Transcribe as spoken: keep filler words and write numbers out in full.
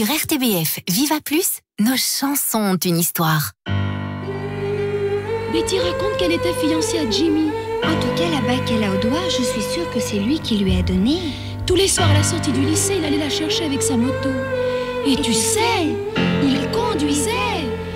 Sur R T B F Viva Plus, nos chansons ont une histoire. Betty raconte qu'elle était fiancée à Jimmy. En tout cas, la bague qu'elle a au doigt, je suis sûre que c'est lui qui lui a donné. Tous les soirs à la sortie du lycée, il allait la chercher avec sa moto. Et tu sais, il conduisait